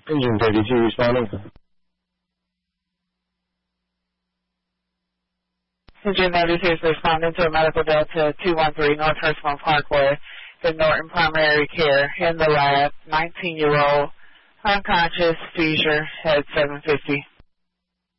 Engine 32 responding. Engine 32 is responding to a medical Delta 213 North Hurstbourne Parkway for Norton Primary Care in the lab. 19-year-old unconscious, seizure at 750.